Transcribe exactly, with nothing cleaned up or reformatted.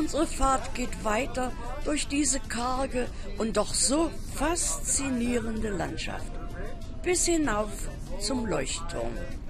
Unsere Fahrt geht weiter durch diese karge und doch so faszinierende Landschaft bis hinauf zum Leuchtturm.